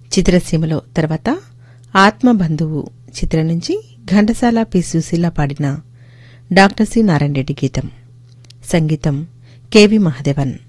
చిత్రసీమలో తర్వాత ఆత్మబంధువు చిత్రం నుంచి ఘంటసాల పి సుశీల పాడిన డాక్టర్ సి నారాయణ రెడ్డి గీతం. సంగీతం కెవి మహదేవన్.